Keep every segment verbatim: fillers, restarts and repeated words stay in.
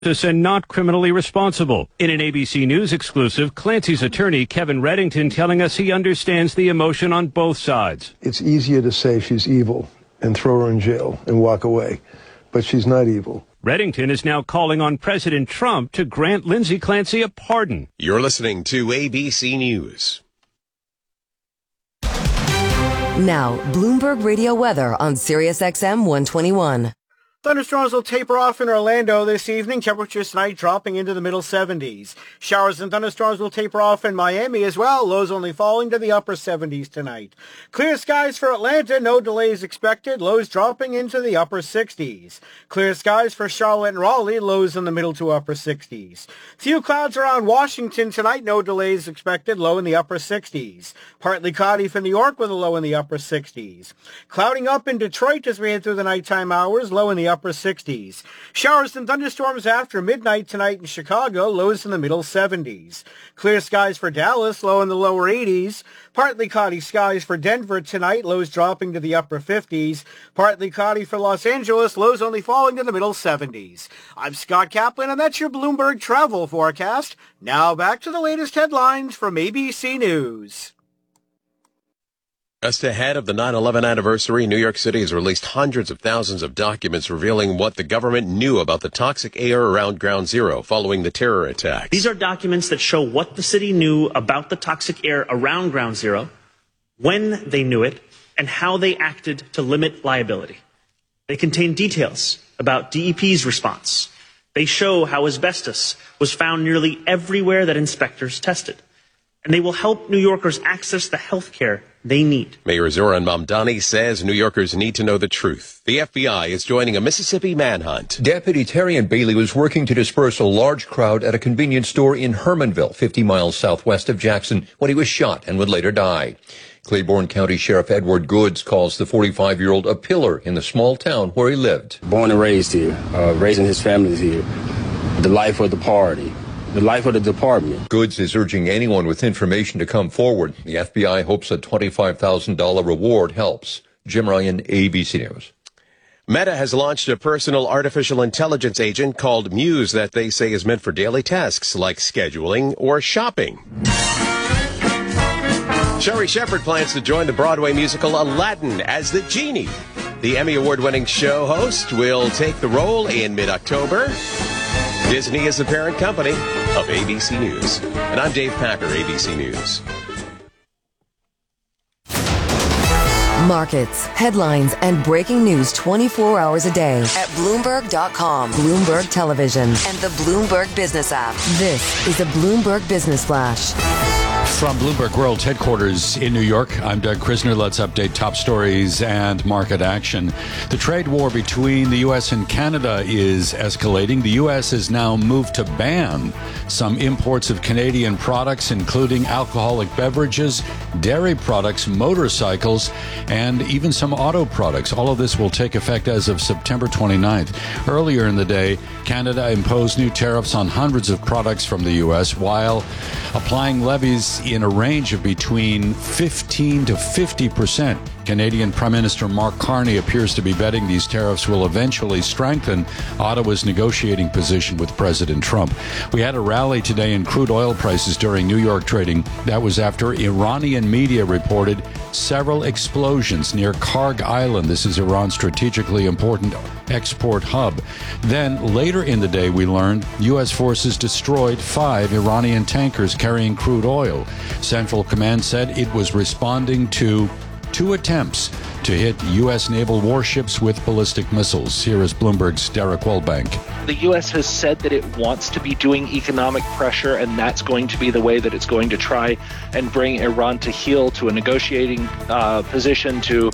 and not criminally responsible. In an A B C News exclusive, Clancy's attorney, Kevin Reddington, telling us he understands the emotion on both sides. It's easier to say she's evil and throw her in jail and walk away, but she's not evil. Reddington is now calling on President Trump to grant Lindsay Clancy a pardon. You're listening to A B C News. Now, Bloomberg Radio weather on Sirius X M one twenty-one. Thunderstorms will taper off in Orlando this evening. Temperatures tonight dropping into the middle seventies. Showers and thunderstorms will taper off in Miami as well. Lows only falling to the upper seventies tonight. Clear skies for Atlanta. No delays expected. Lows dropping into the upper sixties. Clear skies for Charlotte and Raleigh. Lows in the middle to upper sixties. Few clouds around Washington tonight. No delays expected. Low in the upper sixties. Partly cloudy for New York with a low in the upper sixties. Clouding up in Detroit as we head through the nighttime hours. Low in the upper sixties. Showers and thunderstorms after midnight tonight in Chicago, lows in the middle seventies. Clear skies for Dallas, low in the lower eighties. Partly cloudy skies for Denver tonight, lows dropping to the upper fifties. Partly cloudy for Los Angeles, lows only falling to the middle seventies. I'm Scott Kaplan, and that's your Bloomberg travel forecast. Now back to the latest headlines from A B C News. Just ahead of the nine eleven anniversary, New York City has released hundreds of thousands of documents revealing what the government knew about the toxic air around Ground Zero following the terror attack. These are documents that show what the city knew about the toxic air around Ground Zero, when they knew it, and how they acted to limit liability. They contain details about D E P's response. They show how asbestos was found nearly everywhere that inspectors tested. And they will help New Yorkers access the health care they need. Mayor Zoran Mamdani says New Yorkers need to know the truth. The F B I is joining a Mississippi manhunt. Deputy Terrian Bailey was working to disperse a large crowd at a convenience store in Hermanville, fifty miles southwest of Jackson, when he was shot and would later die. Claiborne County Sheriff Edward Goods calls the forty-five-year-old a pillar in the small town where he lived. Born and raised here, uh, raising his family here, the life of the party. The life of the department. Goods is urging anyone with information to come forward. The F B I hopes a twenty-five thousand dollars reward helps. Jim Ryan, A B C News. Meta has launched a personal artificial intelligence agent called Muse that they say is meant for daily tasks like scheduling or shopping. Sherry Shepherd plans to join the Broadway musical Aladdin as the genie. The Emmy Award-winning show host will take the role in mid-October. Disney is the parent company of A B C News. And I'm Dave Packer, A B C News. Markets, headlines, and breaking news twenty-four hours a day at Bloomberg dot com, Bloomberg Television, and the Bloomberg Business app. This is a Bloomberg Business Flash. From Bloomberg World Headquarters in New York, I'm Doug Krisner. Let's update top stories and market action. The trade war between the U S and Canada is escalating. The U S has now moved to ban some imports of Canadian products, including alcoholic beverages, dairy products, motorcycles, and even some auto products. All of this will take effect as of September twenty-ninth. Earlier in the day, Canada imposed new tariffs on hundreds of products from the U S while applying levies in a range of between fifteen to fifty percent. Canadian Prime Minister Mark Carney appears to be betting these tariffs will eventually strengthen Ottawa's negotiating position with President Trump. We had a rally today in crude oil prices during New York trading. That was after Iranian media reported several explosions near Karg Island. This is Iran's strategically important export hub. Then later in the day, we learned U S forces destroyed five Iranian tankers carrying crude oil. Central Command said it was responding to two attempts to hit U S naval warships with ballistic missiles. Here is Bloomberg's Derek Wellbank. The U S has said that it wants to be doing economic pressure, and that's going to be the way that it's going to try and bring Iran to heel, to a negotiating uh, position, to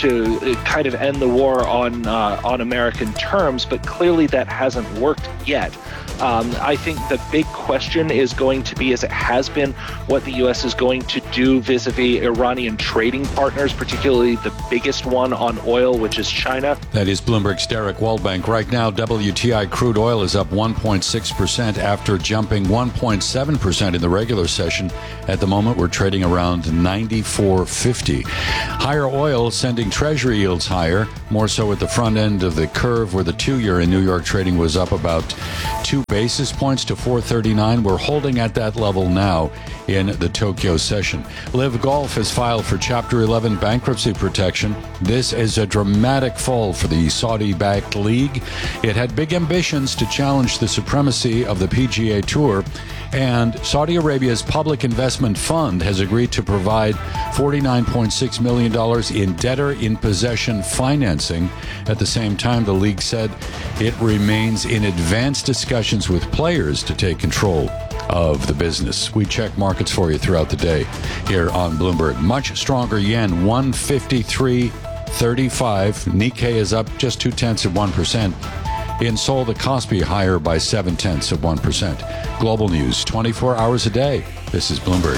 to kind of end the war on uh, on American terms. But clearly that hasn't worked yet. Um, I think the big question is going to be, as it has been, what the U S is going to do vis-a-vis Iranian trading partners, particularly the biggest one on oil, which is China. That is Bloomberg's Derek Wellbank. Right now, W T I crude oil is up one point six percent after jumping one point seven percent in the regular session. At the moment, we're trading around ninety-four fifty. Higher oil sending driving Treasury yields higher, more so at the front end of the curve where the two-year in New York trading was up about two basis points to four thirty-nine. We're holding at that level now in the Tokyo session. Liv Golf has filed for Chapter eleven bankruptcy protection. This is a dramatic fall for the Saudi-backed league. It had big ambitions to challenge the supremacy of the P G A Tour, and Saudi Arabia's Public Investment Fund has agreed to provide forty-nine point six million dollars in debtor-in-possession financing. At the same time, the league said it remains in advanced discussions with players to take control of the business. We check markets for you throughout the day here on Bloomberg. Much stronger yen, one fifty-three thirty-five. Nikkei is up just two tenths of one percent. In Seoul, the Kospi higher by seven tenths of one percent. Global news, twenty-four hours a day. This is Bloomberg.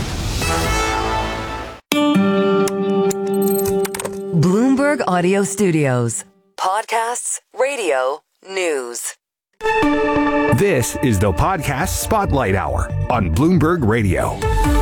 Bloomberg Audio Studios. Podcasts, radio, news. This is the Podcast Spotlight Hour on Bloomberg Radio.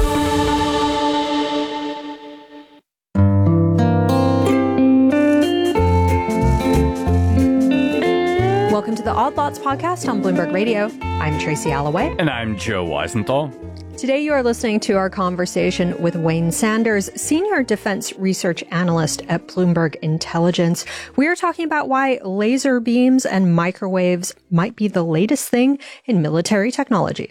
Welcome to the Odd Lots podcast on Bloomberg Radio. I'm Tracy Alloway. And I'm Joe Weisenthal. Today you are listening to our conversation with Wayne Sanders, Senior Defense Research Analyst at Bloomberg Intelligence. We are talking about why laser beams and microwaves might be the latest thing in military technology.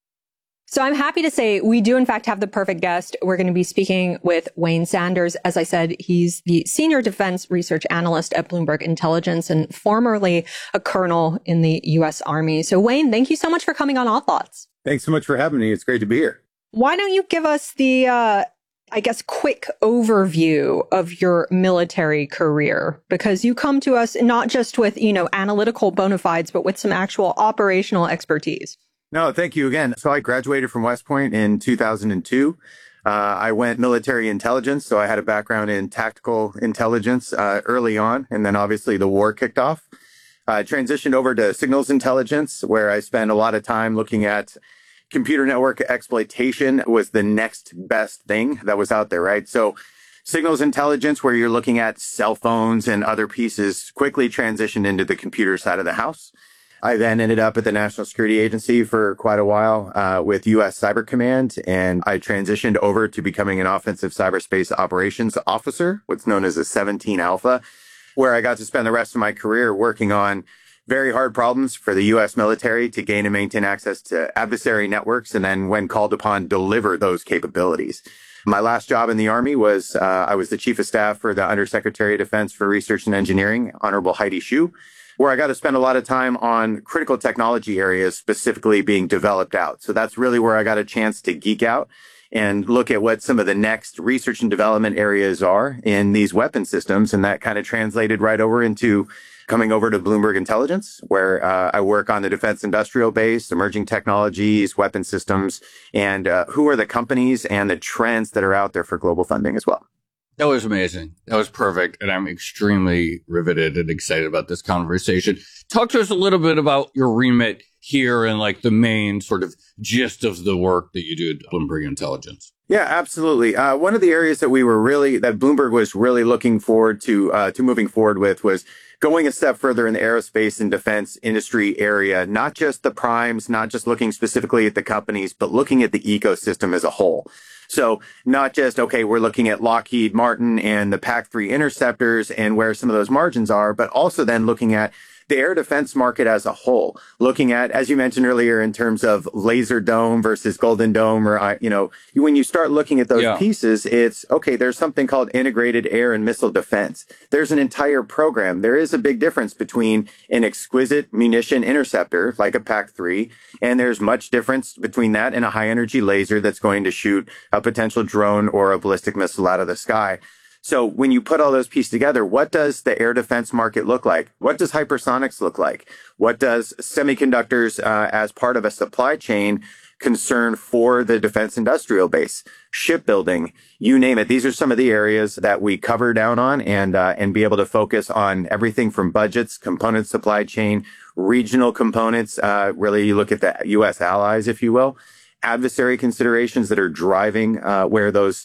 So I'm happy to say we do, in fact, have the perfect guest. We're going to be speaking with Wayne Sanders. As I said, he's the Senior Defense Research Analyst at Bloomberg Intelligence and formerly a colonel in the U S Army. So, Wayne, thank you so much for coming on Odd Lots. Thanks so much for having me. It's great to be here. Why don't you give us the, uh, I guess, quick overview of your military career? Because you come to us not just with, you know, analytical bona fides, but with some actual operational expertise. No, thank you again. So I graduated from West Point in two thousand two. Uh, I went military intelligence, so I had a background in tactical intelligence uh, early on, and then obviously the war kicked off. I transitioned over to signals intelligence, where I spent a lot of time looking at computer network exploitation was the next best thing that was out there, right? So signals intelligence, where you're looking at cell phones and other pieces, quickly transitioned into the computer side of the house. I then ended up at the National Security Agency for quite a while uh, with U S Cyber Command, and I transitioned over to becoming an offensive cyberspace operations officer, what's known as a seventeen Alpha, where I got to spend the rest of my career working on very hard problems for the U S military to gain and maintain access to adversary networks, and then when called upon, deliver those capabilities. My last job in the Army was uh, I was the Chief of Staff for the Undersecretary of Defense for Research and Engineering, Honorable Heidi Shyu, where I got to spend a lot of time on critical technology areas specifically being developed out. So that's really where I got a chance to geek out and look at what some of the next research and development areas are in these weapon systems. And that kind of translated right over into coming over to Bloomberg Intelligence, where uh, I work on the defense industrial base, emerging technologies, weapon systems, and uh, who are the companies and the trends that are out there for global funding as well. That was amazing. That was perfect. And I'm extremely riveted and excited about this conversation. Talk to us a little bit about your remit here and like the main sort of gist of the work that you do at Bloomberg Intelligence. Yeah, absolutely. Uh, one of the areas that we were really, that Bloomberg was really looking forward to, uh, to moving forward with was going a step further in the aerospace and defense industry area, not just the primes, not just looking specifically at the companies, but looking at the ecosystem as a whole. So not just, okay, we're looking at Lockheed Martin and the P A C three interceptors and where some of those margins are, but also then looking at the air defense market as a whole, looking at, as you mentioned earlier, in terms of laser dome versus golden dome, or, you know, when you start looking at those yeah. pieces, it's, okay, there's something called integrated air and missile defense. There's an entire program. There is a big difference between an exquisite munition interceptor, like a P A C three, and there's much difference between that and a high energy laser that's going to shoot a potential drone or a ballistic missile out of the sky. So when you put all those pieces together, what does the air defense market look like? What does hypersonics look like? What does semiconductors uh, as part of a supply chain concern for the defense industrial base? Shipbuilding, you name it. These are some of the areas that we cover down on and uh, and be able to focus on everything from budgets, component supply chain, regional components. Uh, really, you look at the U S allies, if you will, adversary considerations that are driving uh, where those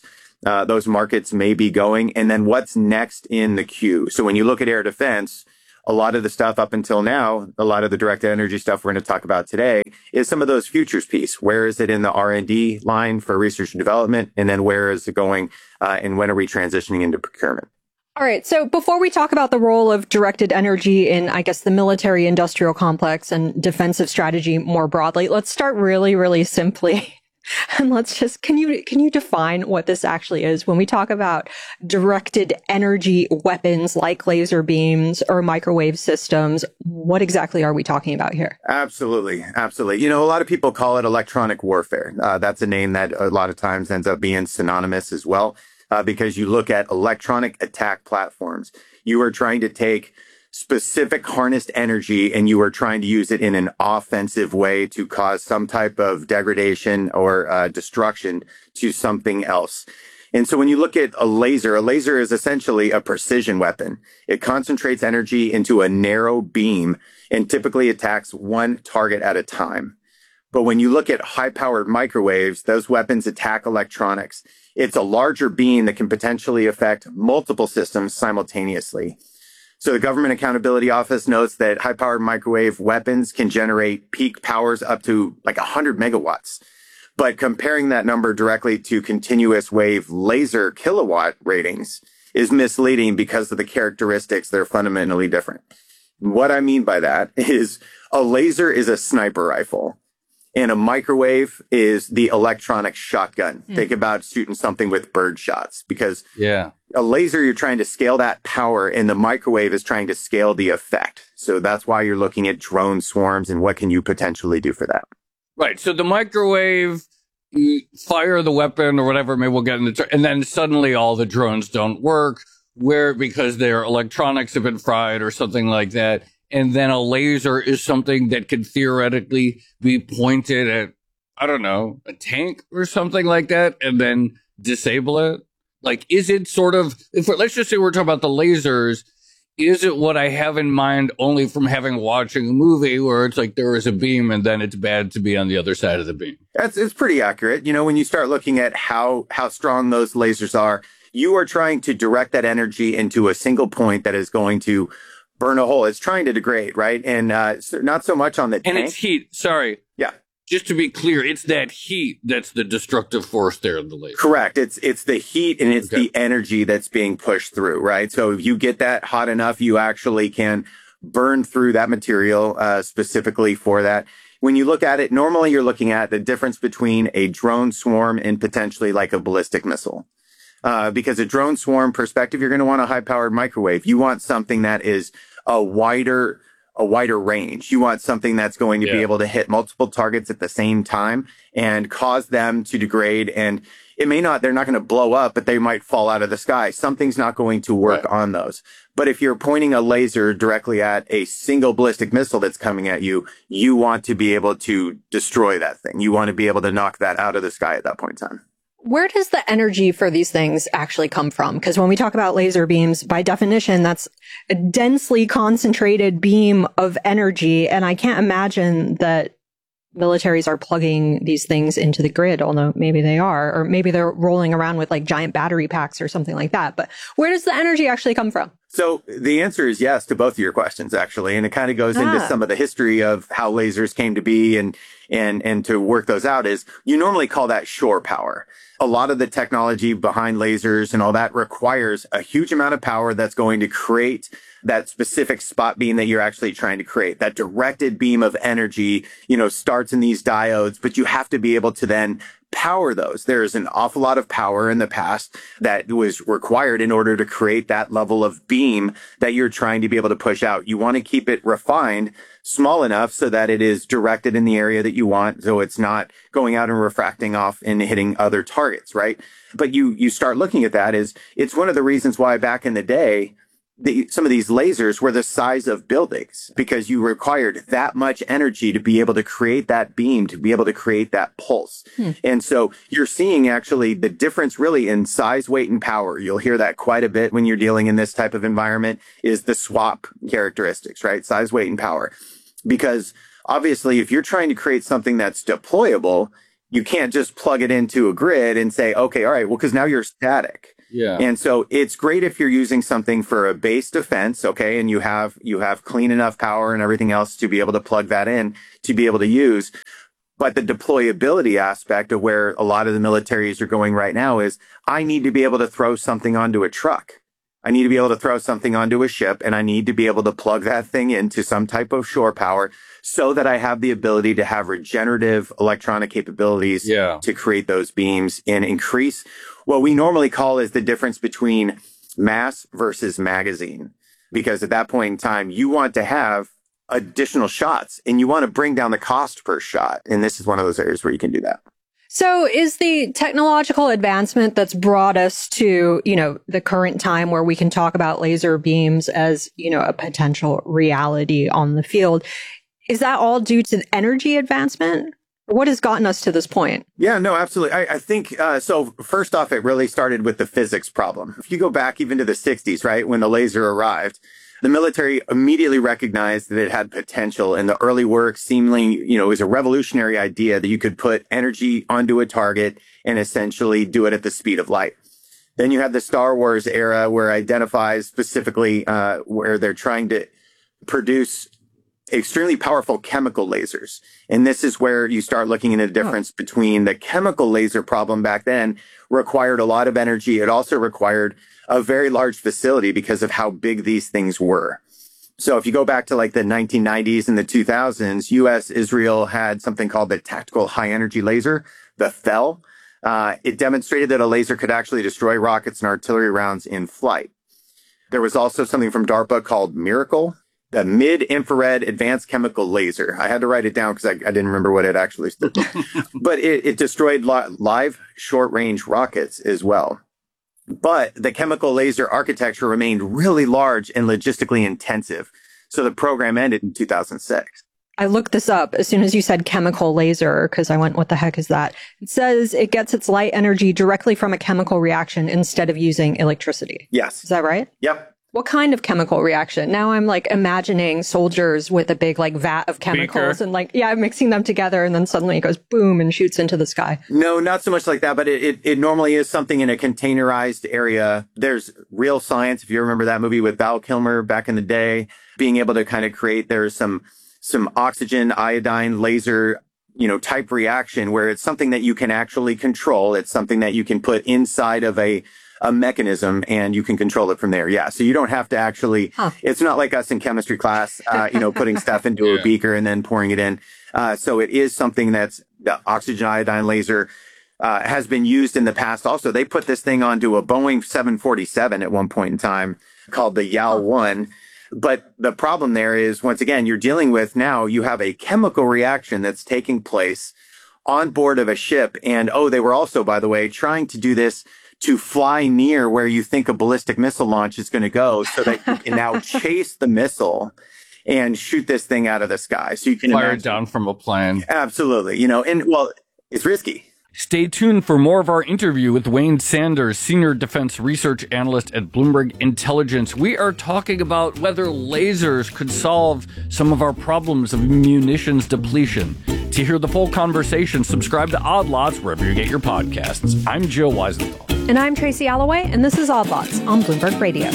uh, those markets may be going, and then what's next in the queue. So when you look at air defense, a lot of the stuff up until now, a lot of the directed energy stuff we're going to talk about today is some of those futures piece. Where is it in the R and D line for research and development? And then where is it going? Uh, and when are we transitioning into procurement? All right. So before we talk about the role of directed energy in, I guess, the military industrial complex and defensive strategy more broadly, let's start really, really simply. And let's just, can you, can you define what this actually is? When we talk about directed energy weapons like laser beams or microwave systems, what exactly are we talking about here? Absolutely. Absolutely. You know, a lot of people call it electronic warfare. Uh, that's a name that a lot of times ends up being synonymous as well, uh, because you look at electronic attack platforms. You are trying to take specific harnessed energy and you are trying to use it in an offensive way to cause some type of degradation or uh, destruction to something else. And so when you look at a laser, a laser is essentially a precision weapon. It concentrates energy into a narrow beam and typically attacks one target at a time. But when you look at high-powered microwaves, those weapons attack electronics. It's a larger beam that can potentially affect multiple systems simultaneously. So the Government Accountability Office notes that high-powered microwave weapons can generate peak powers up to like one hundred megawatts. But comparing that number directly to continuous wave laser kilowatt ratings is misleading because of the characteristics that are fundamentally different. What I mean by that is a laser is a sniper rifle. And a microwave is the electronic shotgun. Mm. Think about shooting something with bird shots because yeah. a laser, you're trying to scale that power and the microwave is trying to scale the effect. So that's why you're looking at drone swarms and what can you potentially do for that. Right. So the microwave, you fire the weapon or whatever, maybe we'll get into the, and then suddenly all the drones don't work where because their electronics have been fried or something like that. And then a laser is something that could theoretically be pointed at, I don't know, a tank or something like that, and then disable it. Like, is it sort of, if let's just say we're talking about the lasers, is it what I have in mind only from having watching a movie where it's like there is a beam and then it's bad to be on the other side of the beam? That's it's pretty accurate. You know, when you start looking at how how strong those lasers are, you are trying to direct that energy into a single point that is going to burn a hole. It's trying to degrade, right? And uh, not so much on the and tank. it's heat. Sorry. Yeah. Just to be clear, it's that heat that's the destructive force there in the laser. Correct. It's it's the heat and it's Okay. the energy that's being pushed through, right? So if you get that hot enough, you actually can burn through that material uh, specifically for that. When you look at it, normally you're looking at the difference between a drone swarm and potentially like a ballistic missile. Uh, because a drone swarm perspective, you're going to want a high-powered microwave. You want something that is a wider, a wider range. You want something that's going to Yeah. be able to hit multiple targets at the same time and cause them to degrade. And it may not, they're not going to blow up, but they might fall out of the sky. Something's not going to work Right. on those. But if you're pointing a laser directly at a single ballistic missile that's coming at you, you want to be able to destroy that thing. You want to be able to knock that out of the sky at that point in time. Where does the energy for these things actually come from? Because when we talk about laser beams, by definition, that's a densely concentrated beam of energy. And I can't imagine that militaries are plugging these things into the grid, although maybe they are, or maybe they're rolling around with like giant battery packs or something like that. But where does the energy actually come from? So the answer is yes to both of your questions, actually. And it kind of goes into Ah. some of the history of how lasers came to be and, and, and to work those out is you normally call that shore power. A lot of the technology behind lasers and all that requires a huge amount of power that's going to create that specific spot beam that you're actually trying to create. That directed beam of energy, you know, starts in these diodes, but you have to be able to then power those. There's an awful lot of power in the past that was required in order to create that level of beam that you're trying to be able to push out. You want to keep it refined, small enough so that it is directed in the area that you want. So it's not going out and refracting off and hitting other targets, right? But you, you start looking at that is it's one of the reasons why back in the day, The, some of these lasers were the size of buildings because you required that much energy to be able to create that beam, to be able to create that pulse. Hmm. And so you're seeing actually the difference really in size, weight, and power. You'll hear that quite a bit when you're dealing in this type of environment is the swap characteristics, right? Size, weight, and power. Because obviously if you're trying to create something that's deployable, you can't just plug it into a grid and say, okay, all right, well, because now you're static. Yeah. And so it's great if you're using something for a base defense, okay, and you have you have clean enough power and everything else to be able to plug that in to be able to use. But the deployability aspect of where a lot of the militaries are going right now is I need to be able to throw something onto a truck. I need to be able to throw something onto a ship, and I need to be able to plug that thing into some type of shore power so that I have the ability to have regenerative electronic capabilities yeah. to create those beams and increase what we normally call is the difference between mass versus magazine. Because at that point in time, you want to have additional shots and you want to bring down the cost per shot. And this is one of those areas where you can do that. So is the technological advancement that's brought us to, you know, the current time where we can talk about laser beams as, you know, a potential reality on the field, is that all due to energy advancement? What has gotten us to this point? Yeah, no, absolutely. I, I think, uh, so first off, it really started with the physics problem. If you go back even to the sixties, right, when the laser arrived, the military immediately recognized that it had potential, and the early work seemingly, you know, it was a revolutionary idea that you could put energy onto a target and essentially do it at the speed of light. Then you have the Star Wars era where it identifies specifically uh, where they're trying to produce extremely powerful chemical lasers. And this is where you start looking at the difference oh. between the chemical laser problem back then required a lot of energy. It also required a very large facility because of how big these things were. So if you go back to like the nineteen nineties and the two thousands, U S, Israel had something called the Tactical High Energy Laser, the T H E L. Uh, it demonstrated that a laser could actually destroy rockets and artillery rounds in flight. There was also something from DARPA called Miracle, the Mid-Infrared Advanced Chemical Laser. I had to write it down because I, I didn't remember what it actually stood for. But it, it destroyed li- live short-range rockets as well. But the chemical laser architecture remained really large and logistically intensive. So the program ended in two thousand six. I looked this up as soon as you said chemical laser because I went, what the heck is that? It says it gets its light energy directly from a chemical reaction instead of using electricity. Yes. Is that right? Yep. What kind of chemical reaction? Now I'm like imagining soldiers with a big like vat of chemicals Beaker. and like, yeah, mixing them together and then suddenly it goes boom and shoots into the sky. No, not so much like that, but it, it, it normally is something in a containerized area. There's Real Science, if you remember that movie with Val Kilmer back in the day, being able to kind of create, there's some, some oxygen, iodine, laser, you know, type reaction where it's something that you can actually control. It's something that you can put inside of a a mechanism and you can control it from there. Yeah. So you don't have to actually, huh. It's not like us in chemistry class, uh, you know, putting stuff into yeah. a beaker and then pouring it in. Uh, so it is something that's the oxygen iodine laser, uh, has been used in the past. Also, they put this thing onto a Boeing seven forty-seven at one point in time called the Y A L one. But the problem there is, once again, you're dealing with now you have a chemical reaction that's taking place on board of a ship. And, oh, they were also, by the way, trying to do this to fly near where you think a ballistic missile launch is going to go so that you can now chase the missile and shoot this thing out of the sky. So you can fire imagine. it down from a plane. Absolutely. You know, and well, it's risky. Stay tuned for more of our interview with Wayne Sanders, Senior Defense Research Analyst at Bloomberg Intelligence. We are talking about whether lasers could solve some of our problems of munitions depletion. To hear the full conversation, subscribe to Odd Lots wherever you get your podcasts. I'm Joe Weisenthal. And I'm Tracy Alloway, and this is Odd Lots on Bloomberg Radio.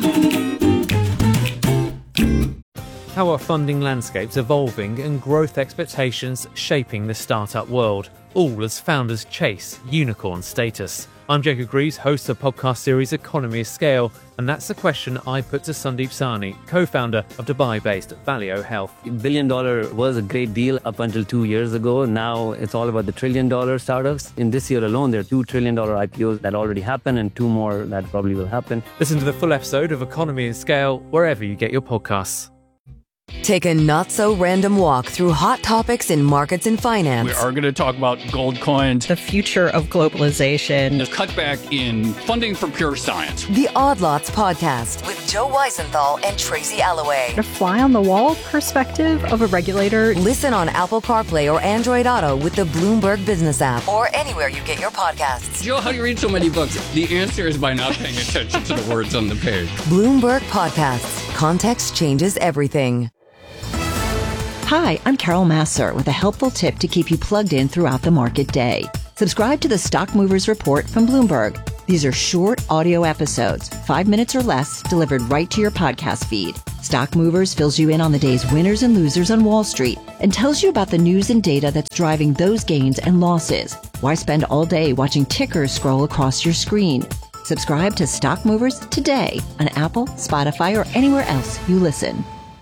How are funding landscapes evolving and growth expectations shaping the startup world? All as founders chase unicorn status. I'm Jacob Greaves, host of the podcast series Economy of Scale, and that's the question I put to Sandeep Sahni, co-founder of Dubai-based Valeo Health. Billion dollar was a great deal up until two years ago. Now it's all about the trillion dollar startups. In this year alone, there are two trillion dollar I P Os that already happened and two more that probably will happen. Listen to the full episode of Economy of Scale wherever you get your podcasts. Take a not-so-random walk through hot topics in markets and finance. We are going to talk about gold coins, the future of globalization, the cutback in funding for pure science. The Odd Lots podcast with Joe Weisenthal and Tracy Alloway. A fly-on-the-wall perspective of a regulator. Listen on Apple CarPlay or Android Auto with the Bloomberg Business app or anywhere you get your podcasts. Joe, how do you read so many books? The answer is by not paying attention to the words on the page. Bloomberg Podcasts. Context changes everything. Hi, I'm Carol Masser with a helpful tip to keep you plugged in throughout the market day. Subscribe to the Stock Movers Report from Bloomberg. These are short audio episodes, five minutes or less, delivered right to your podcast feed. Stock Movers fills you in on the day's winners and losers on Wall Street and tells you about the news and data that's driving those gains and losses. Why spend all day watching tickers scroll across your screen? Subscribe to Stock Movers today on Apple, Spotify, or anywhere else you listen.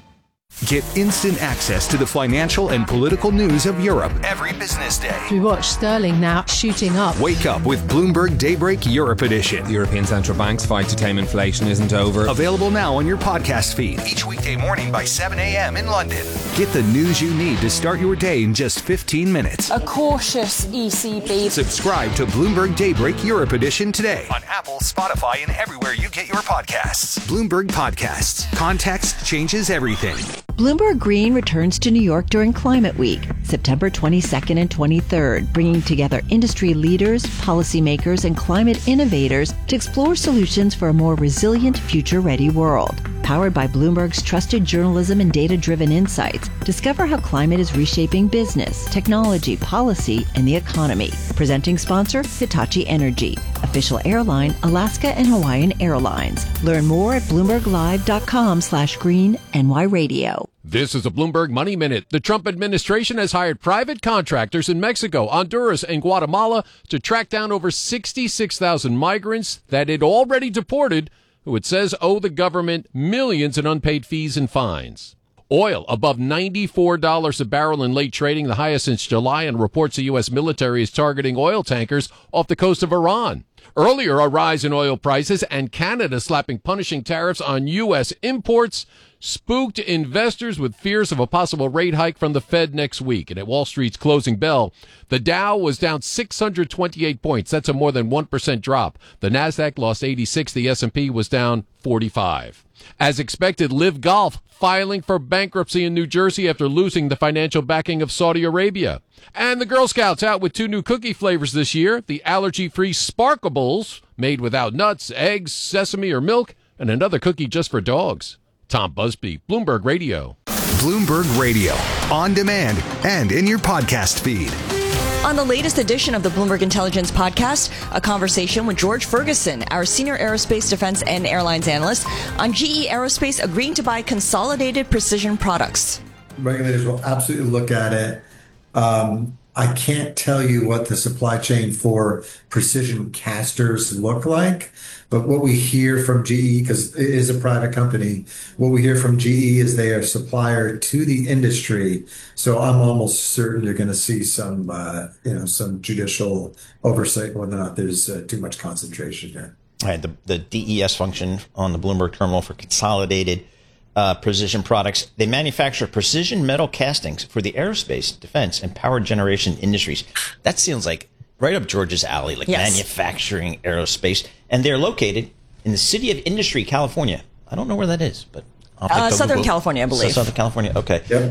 Get instant access to the financial and political news of Europe every business day. We watch sterling now shooting up. Wake up with Bloomberg Daybreak Europe Edition. The European Central Bank's fight to tame inflation isn't over. Available now on your podcast feed each weekday morning by seven a.m. in London. Get the news you need to start your day in just fifteen minutes. A cautious E C B. Subscribe to Bloomberg Daybreak Europe Edition today on Apple, Spotify, and everywhere you get your podcasts. Bloomberg Podcasts. Context changes everything. Bloomberg Green returns to New York during Climate Week, September twenty-second and twenty-third, bringing together industry leaders, policymakers, and climate innovators to explore solutions for a more resilient, future-ready world. Powered by Bloomberg's trusted journalism and data-driven insights, discover how climate is reshaping business, technology, policy, and the economy. Presenting sponsor, Hitachi Energy. Official airline, Alaska and Hawaiian Airlines. Learn more at bloomberglive.com slash green NY radio. This is a Bloomberg Money Minute. The Trump administration has hired private contractors in Mexico, Honduras, and Guatemala to track down over sixty-six thousand migrants that it already deported, who it says owe the government millions in unpaid fees and fines. Oil above ninety-four dollars a barrel in late trading, the highest since July, and reports the U S military is targeting oil tankers off the coast of Iran. Earlier, a rise in oil prices and Canada slapping punishing tariffs on U S imports spooked investors with fears of a possible rate hike from the Fed next week. And at Wall Street's closing bell, the Dow was down six hundred twenty-eight points. That's a more than one percent drop. The Nasdaq lost eighty-six. The S and P was down forty-five. As expected, Live Golf filing for bankruptcy in New Jersey after losing the financial backing of Saudi Arabia. And the Girl Scouts out with two new cookie flavors this year, the allergy-free Sparkables, made without nuts, eggs, sesame, or milk, and another cookie just for dogs. Tom Busby, Bloomberg Radio. Bloomberg Radio, on demand and in your podcast feed. On the latest edition of the Bloomberg Intelligence podcast, a conversation with George Ferguson, our senior aerospace, defense, and airlines analyst, on G E Aerospace agreeing to buy Consolidated Precision Products. Regulators will absolutely look at it. Um, I can't tell you what the supply chain for precision casters look like, but what we hear from G E, because it is a private company, what we hear from G E is they are a supplier to the industry. So I'm almost certain you're going to see some, uh, you know, some judicial oversight whether or not there's uh, too much concentration here. All right, the, the D E S function on the Bloomberg terminal for Consolidated Uh, precision products. They manufacture precision metal castings for the aerospace, defense, and power generation industries. That sounds like right up George's alley, like yes. manufacturing aerospace. And they're located in the City of Industry, California. I don't know where that is, but I'll uh, Southern Google. California, I believe. So Southern California, okay. Yep.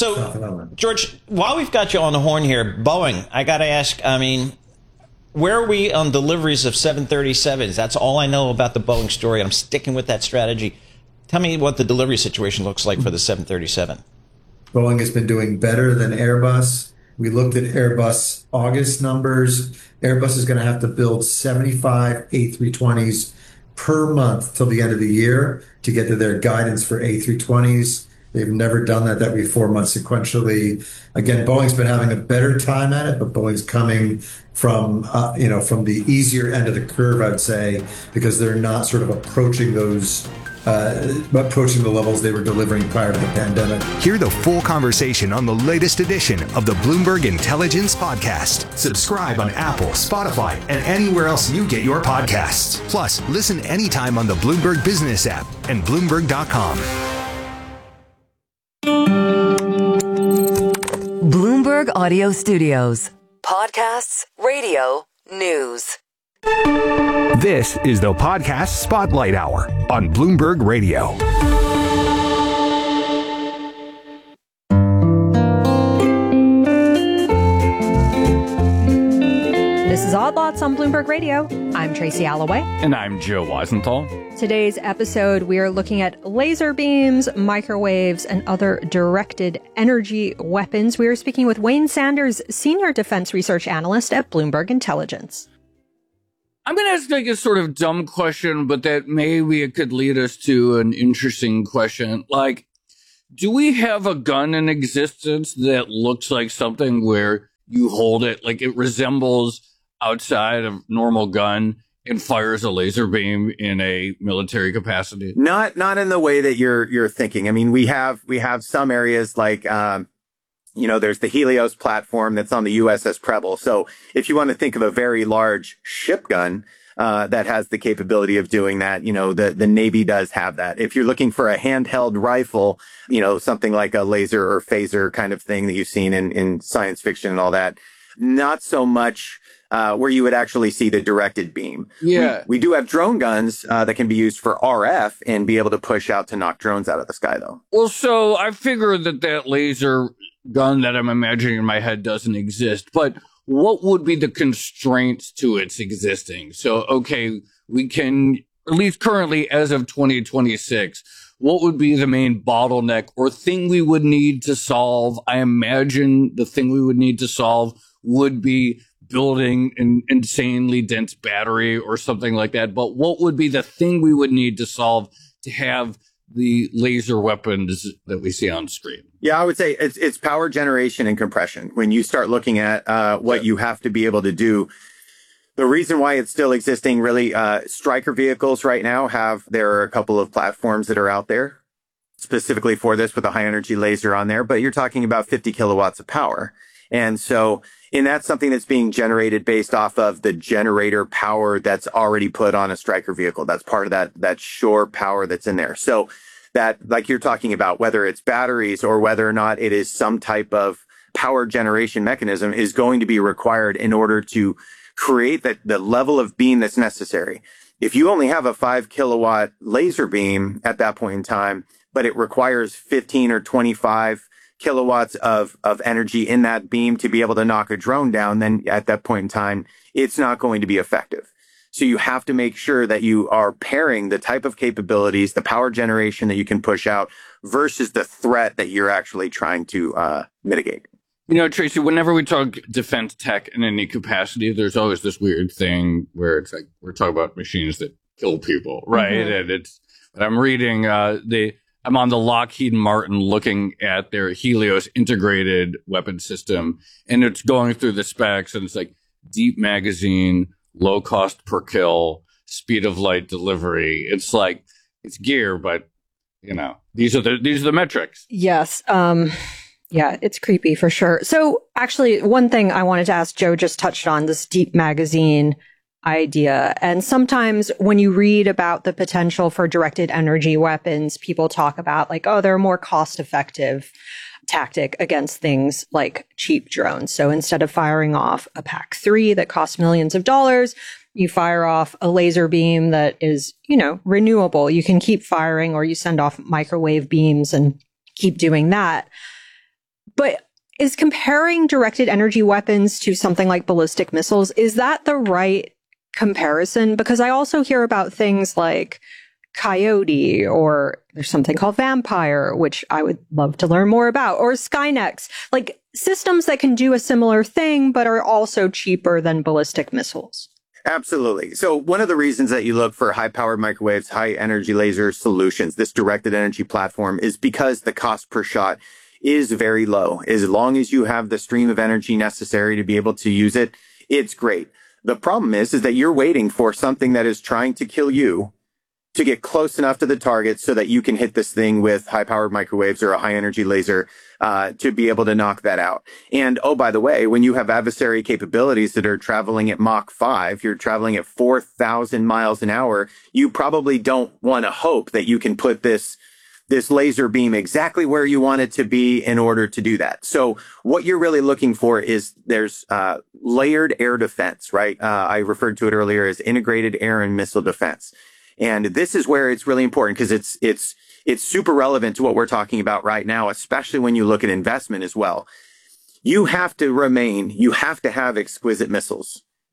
So, George, while we've got you on the horn here, Boeing, I got to ask, I mean, where are we on deliveries of seven thirty-sevens? That's all I know about the Boeing story. I'm sticking with that strategy. Tell me what the delivery situation looks like for the seven thirty-seven. Boeing has been doing better than Airbus. We looked at Airbus August numbers. Airbus is going to have to build seventy-five A three twenties per month till the end of the year to get to their guidance for A three twenties. They've never done that. That would be four months sequentially. Again, Boeing's been having a better time at it, but Boeing's coming from, uh, you know, from the easier end of the curve, I would say, because they're not sort of approaching those Uh, approaching the levels they were delivering prior to the pandemic. Hear the full conversation on the latest edition of the Bloomberg Intelligence Podcast. Subscribe on Apple, Spotify, and anywhere else you get your podcasts. Plus, listen anytime on the Bloomberg Business app and Bloomberg dot com. Bloomberg Audio Studios. Podcasts, radio, news. This is the Podcast Spotlight Hour on Bloomberg Radio. This is Odd Lots on Bloomberg Radio. I'm Tracy Alloway. And I'm Joe Weisenthal. Today's episode, we are looking at laser beams, microwaves, and other directed energy weapons. We are speaking with Wayne Sanders, Senior Defense Research Analyst at Bloomberg Intelligence. I'm going to ask like a sort of dumb question, but that maybe it could lead us to an interesting question. Like, do we have a gun in existence that looks like something where you hold it, like it resembles outside of normal gun and fires a laser beam in a military capacity? Not not in the way that you're you're thinking. I mean, we have we have some areas like um, you know, there's the Helios platform that's on the U S S Preble. So if you want to think of a very large ship gun uh, that has the capability of doing that, you know, the the Navy does have that. If you're looking for a handheld rifle, you know, something like a laser or phaser kind of thing that you've seen in in science fiction and all that, not so much. Uh, where you would actually see the directed beam. Yeah. We, we do have drone guns uh, that can be used for R F and be able to push out to knock drones out of the sky, though. Well, so I figure that that laser gun that I'm imagining in my head doesn't exist, but what would be the constraints to its existing? So, okay, we can, at least currently as of twenty twenty-six, what would be the main bottleneck or thing we would need to solve? I imagine the thing we would need to solve would be building an insanely dense battery or something like that. But what would be the thing we would need to solve to have the laser weapons that we see on screen? Yeah, I would say it's it's power generation and compression. When you start looking at uh, what yeah. you have to be able to do, the reason why it's still existing, really, uh, Stryker vehicles right now have, there are a couple of platforms that are out there specifically for this with a high energy laser on there, but you're talking about fifty kilowatts of power. And so, and that's something that's being generated based off of the generator power that's already put on a Stryker vehicle. That's part of that, that shore power that's in there. So that, like you're talking about, whether it's batteries or whether or not it is some type of power generation mechanism is going to be required in order to create that, the level of beam that's necessary. If you only have a five kilowatt laser beam at that point in time, but it requires fifteen or twenty-five kilowatts of, of energy in that beam to be able to knock a drone down, then at that point in time, it's not going to be effective. So you have to make sure that you are pairing the type of capabilities, the power generation that you can push out versus the threat that you're actually trying to uh, mitigate. You know, Tracy, whenever we talk defense tech in any capacity, there's always this weird thing where it's like we're talking about machines that kill people, right? Mm-hmm. And it's, but I'm reading uh, the, I'm on the Lockheed Martin looking at their Helios integrated weapon system, and it's going through the specs, and it's like deep magazine, low cost per kill, speed of light delivery. It's like, it's gear, but, you know, these are the, these are the metrics. Yes. Um, yeah, it's creepy for sure. So actually, one thing I wanted to ask, Joe just touched on this deep magazine idea. And sometimes when you read about the potential for directed energy weapons, people talk about like, oh, they're a more cost effective tactic against things like cheap drones. So instead of firing off a P A C three that costs millions of dollars, you fire off a laser beam that is, you know, renewable. You can keep firing, or you send off microwave beams and keep doing that. But is comparing directed energy weapons to something like ballistic missiles, is that the right comparison? Because I also hear about things like Coyote, or there's something called Vampire, which I would love to learn more about, or Skynex, like systems that can do a similar thing, but are also cheaper than ballistic missiles. Absolutely. So one of the reasons that you look for high powered microwaves, high energy laser solutions, this directed energy platform, is because the cost per shot is very low. As long as you have the stream of energy necessary to be able to use it, it's great. The problem is, is that you're waiting for something that is trying to kill you to get close enough to the target so that you can hit this thing with high-powered microwaves or a high-energy laser uh, to be able to knock that out. And, oh, by the way, when you have adversary capabilities that are traveling at Mach five, you're traveling at four thousand miles an hour, you probably don't want to hope that you can put this this laser beam exactly where you want it to be in order to do that. So what you're really looking for is there's uh, layered air defense, right? Uh, I referred to it earlier as integrated air and missile defense. And this is where it's really important because it's, it's, it's super relevant to what we're talking about right now, especially when you look at investment as well. You have to remain, you have to have exquisite missiles.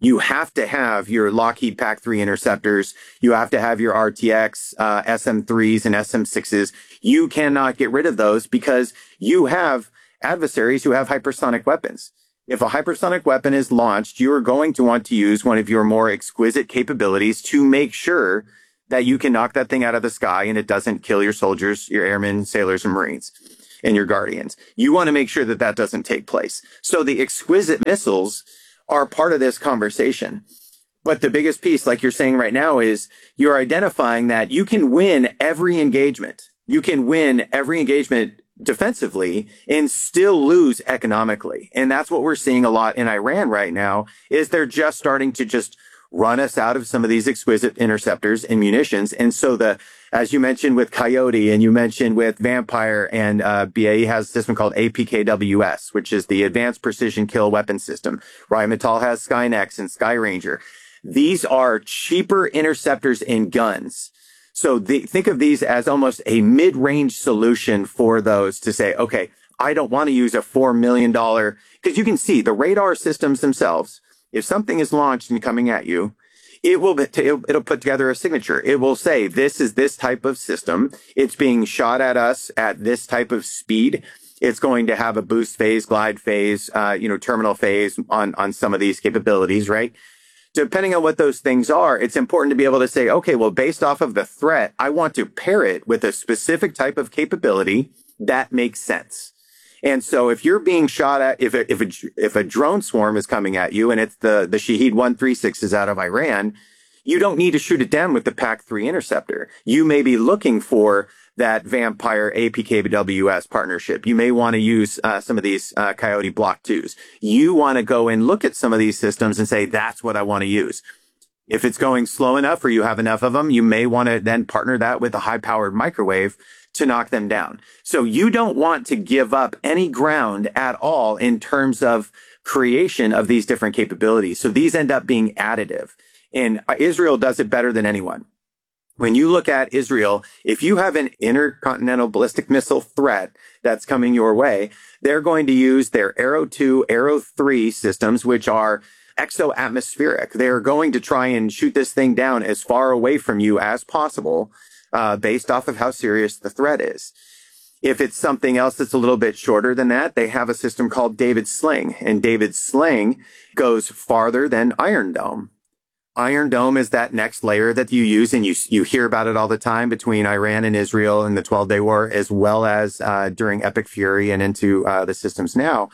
You have to have your Lockheed P A C three interceptors. You have to have your R T X, uh, S M threes and S M sixes. You cannot get rid of those because you have adversaries who have hypersonic weapons. If a hypersonic weapon is launched, you are going to want to use one of your more exquisite capabilities to make sure that you can knock that thing out of the sky and it doesn't kill your soldiers, your airmen, sailors, and Marines, and your guardians. You want to make sure that that doesn't take place. So the exquisite missiles are part of this conversation. But the biggest piece, like you're saying right now, is you're identifying that you can win every engagement. You can win every engagement defensively and still lose economically. And that's what we're seeing a lot in Iran right now, is they're just starting to just run us out of some of these exquisite interceptors and munitions. And so the, as you mentioned with Coyote and you mentioned with Vampire, and uh, B A E has a system called A P K W S, which is the Advanced Precision Kill Weapon System. Rheinmetall has Skynex and Sky Ranger. These are cheaper interceptors and guns. So the, think of these as almost a mid-range solution for those to say, okay, I don't want to use a four million dollars, because you can see the radar systems themselves. If something is launched and coming at you, it will be, it'll put together a signature. It will say, this is this type of system. It's being shot at us at this type of speed. It's going to have a boost phase, glide phase, uh, you know, terminal phase on, on some of these capabilities, right? Depending on what those things are, it's important to be able to say, okay, well, based off of the threat, I want to pair it with a specific type of capability that makes sense. And so if you're being shot at, if a, if a, if a drone swarm is coming at you and it's the, the Shahed one thirty-sixes out of Iran, you don't need to shoot it down with the P A C three interceptor. You may be looking for that Vampire A P K W S partnership. You may want to use uh, some of these uh, Coyote Block twos. You want to go and look at some of these systems and say, that's what I want to use. If it's going slow enough or you have enough of them, you may want to then partner that with a high-powered microwave to knock them down. So you don't want to give up any ground at all in terms of creation of these different capabilities. So these end up being additive. And Israel does it better than anyone. When you look at Israel, if you have an intercontinental ballistic missile threat that's coming your way, they're going to use their Arrow two, Arrow three systems, which are exo-atmospheric. They're going to try and shoot this thing down as far away from you as possible, uh, based off of how serious the threat is. If it's something else that's a little bit shorter than that, they have a system called David Sling, and David Sling goes farther than Iron Dome. Iron Dome is that next layer that you use, and you you hear about it all the time between Iran and Israel in the twelve-day war, as well as uh, during Epic Fury and into uh, the systems now,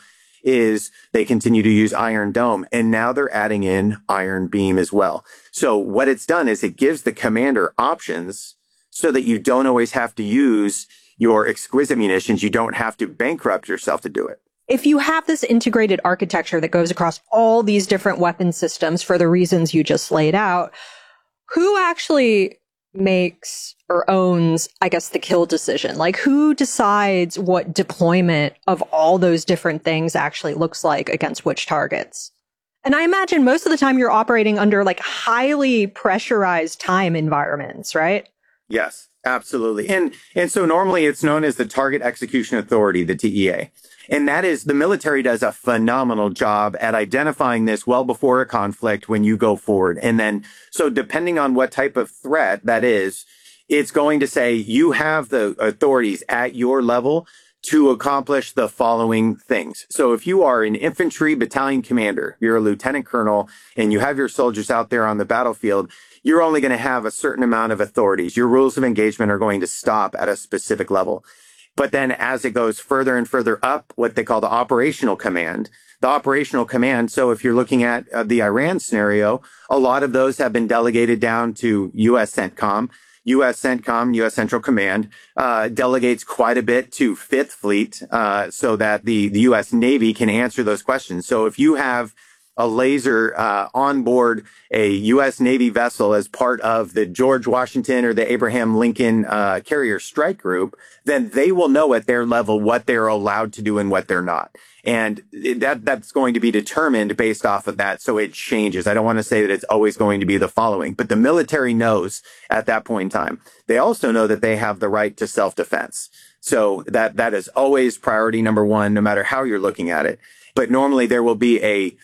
is they continue to use Iron Dome, and now they're adding in Iron Beam as well. So what it's done is it gives the commander options so that you don't always have to use your exquisite munitions. You don't have to bankrupt yourself to do it. If you have this integrated architecture that goes across all these different weapon systems for the reasons you just laid out, who actually makes or owns, I guess, the kill decision? Like, who decides what deployment of all those different things actually looks like against which targets? And I imagine most of the time you're operating under like highly pressurized time environments, right? Yes, absolutely. And and so normally it's known as the Target Execution Authority, the T E A. And that is, the military does a phenomenal job at identifying this well before a conflict when you go forward. And then, so depending on what type of threat that is, it's going to say you have the authorities at your level to accomplish the following things. So if you are an infantry battalion commander, you're a lieutenant colonel, and you have your soldiers out there on the battlefield, you're only going to have a certain amount of authorities. Your rules of engagement are going to stop at a specific level. But then as it goes further and further up, what they call the operational command, the operational command. So if you're looking at uh, the Iran scenario, a lot of those have been delegated down to U S CENTCOM. U S CENTCOM, U S Central Command, uh, delegates quite a bit to Fifth Fleet, uh, so that the, the U S Navy can answer those questions. So if you have a laser uh, on board a U S Navy vessel as part of the George Washington or the Abraham Lincoln uh, Carrier Strike Group, then they will know at their level what they're allowed to do and what they're not. And that that's going to be determined based off of that. So it changes. I don't want to say that it's always going to be the following, but the military knows at that point in time. They also know that they have the right to self-defense. So that that is always priority number one, no matter how you're looking at it. But normally there will be a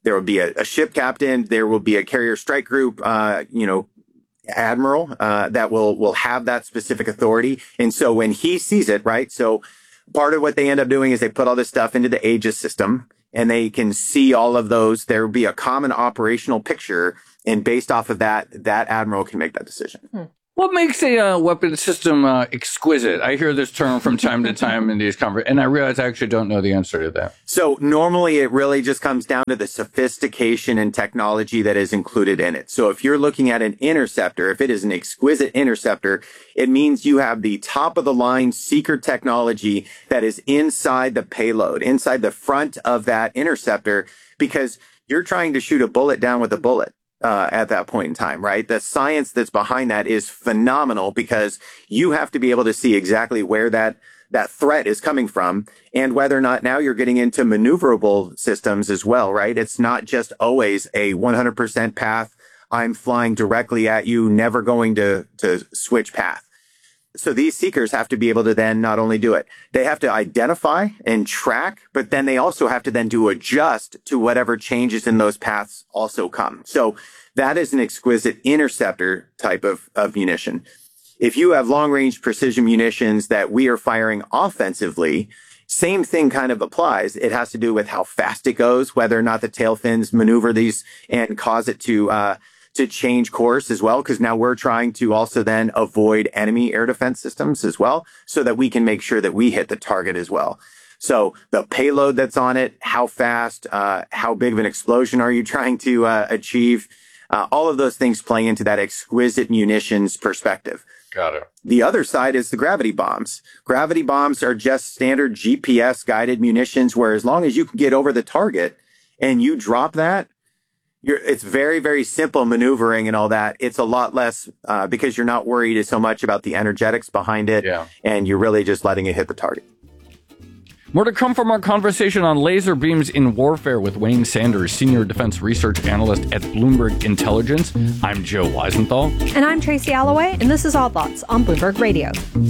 there will be a, a ship captain. There will be a carrier strike group, uh, you know, admiral uh, that will will have that specific authority. And so when he sees it, right? So part of what they end up doing is they put all this stuff into the Aegis system, and they can see all of those. There will be a common operational picture, and based off of that, that admiral can make that decision. Hmm. What makes a uh, weapon system uh, exquisite? I hear this term from time to time in these conversations, and I realize I actually don't know the answer to that. So normally it really just comes down to the sophistication and technology that is included in it. So if you're looking at an interceptor, if it is an exquisite interceptor, it means you have the top of the line seeker technology that is inside the payload, inside the front of that interceptor, because you're trying to shoot a bullet down with a bullet. Uh, at that point in time, right? The science that's behind that is phenomenal because you have to be able to see exactly where that, that threat is coming from and whether or not now you're getting into maneuverable systems as well, right? It's not just always a one hundred percent path. I'm flying directly at you, never going to, to switch path. So these seekers have to be able to then not only do it, they have to identify and track, but then they also have to then do adjust to whatever changes in those paths also come. So that is an exquisite interceptor type of, of munition. If you have long range precision munitions that we are firing offensively, same thing kind of applies. It has to do with how fast it goes, whether or not the tail fins maneuver these and cause it to, uh, to change course as well, because now we're trying to also then avoid enemy air defense systems as well, so that we can make sure that we hit the target as well. So the payload that's on it, how fast, uh, how big of an explosion are you trying to uh, achieve? Uh, all of those things play into that exquisite munitions perspective. Got it. The other side is the gravity bombs. Gravity bombs are just standard G P S guided munitions, where as long as you can get over the target and you drop that, You're, it's very, very simple maneuvering and all that. It's a lot less uh, because you're not worried so much about the energetics behind it. Yeah. And you're really just letting it hit the target. More to come from our conversation on laser beams in warfare with Wayne Sanders, Senior Defense Research Analyst at Bloomberg Intelligence. I'm Joe Weisenthal. And I'm Tracy Alloway, and this is Odd Lots on Bloomberg Radio.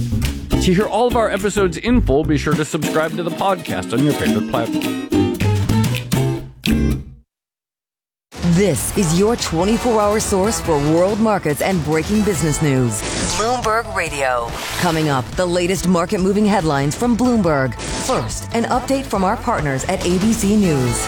To hear all of our episodes in full, be sure to subscribe to the podcast on your favorite platform. This is your twenty-four hour source for world markets and breaking business news. Bloomberg Radio. Coming up, the latest market-moving headlines from Bloomberg. First, an update from our partners at A B C News.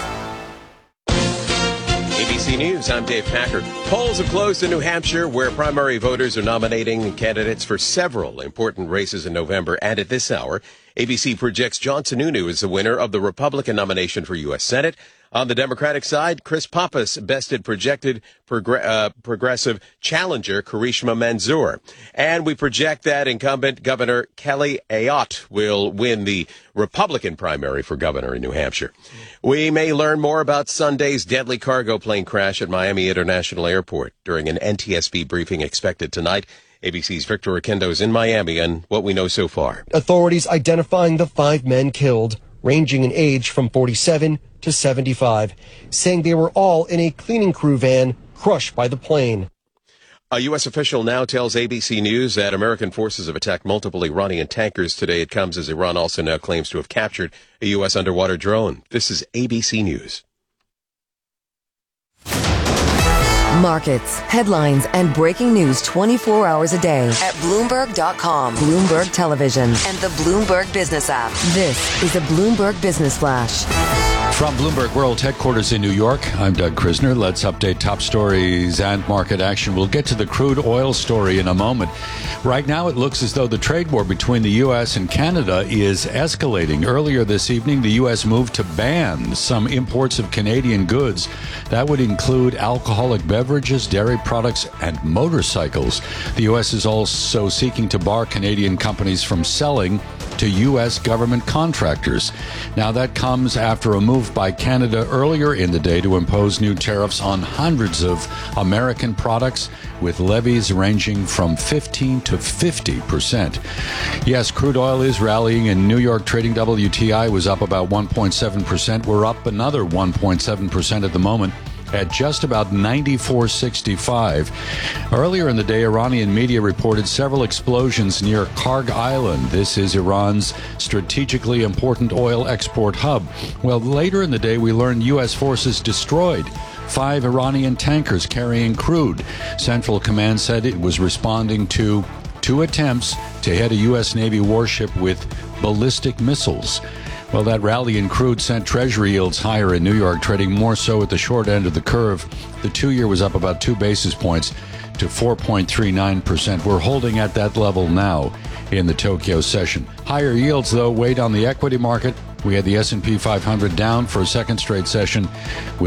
A B C News, I'm Dave Packer. Polls have closed in New Hampshire, where primary voters are nominating candidates for several important races in November. And at this hour, A B C projects John Sununu as the winner of the Republican nomination for U S Senate. On the Democratic side, Chris Pappas bested projected progr- uh, progressive challenger Karishma Manzoor. And we project that incumbent Governor Kelly Ayotte will win the Republican primary for governor in New Hampshire. We may learn more about Sunday's deadly cargo plane crash at Miami International Airport during an N T S B briefing expected tonight. A B C's Victor Oquendo is in Miami and what we know so far. Authorities identifying the five men killed, ranging in age from forty-seven to seventy-five, saying they were all in a cleaning crew van crushed by the plane. A U S official now tells A B C News that American forces have attacked multiple Iranian tankers today. It comes as Iran also now claims to have captured a U S underwater drone. This is A B C News. Markets, headlines, and breaking news twenty-four hours a day at Bloomberg dot com, Bloomberg Television, and the Bloomberg Business app. This is a Bloomberg Business Flash. From Bloomberg World Headquarters in New York, I'm Doug Krisner. Let's update top stories and market action. We'll get to the crude oil story in a moment. Right now, it looks as though the trade war between the U S and Canada is escalating. Earlier this evening, the U S moved to ban some imports of Canadian goods. That would include alcoholic beverages, dairy products, and motorcycles. The U S is also seeking to bar Canadian companies from selling to U S government contractors. Now, that comes after a move by Canada earlier in the day to impose new tariffs on hundreds of American products with levies ranging from fifteen to fifty percent. Yes, crude oil is rallying. In New York, trading W T I was up about one point seven percent. We're up another one point seven percent at the moment. at just about ninety-four sixty-five. Earlier in the day, Iranian media reported several explosions near Karg Island. This is Iran's strategically important oil export hub. Well, later in the day, we learned U S forces destroyed five Iranian tankers carrying crude. Central Command said it was responding to two attempts to hit a U S Navy warship with ballistic missiles. Well, that rally in crude sent Treasury yields higher in New York, trading more so at the short end of the curve. The two-year was up about two basis points to four point three nine percent. We're holding at that level now in the Tokyo session. Higher yields, though, weighed on the equity market. We had the S and P five hundred down for a second straight session, with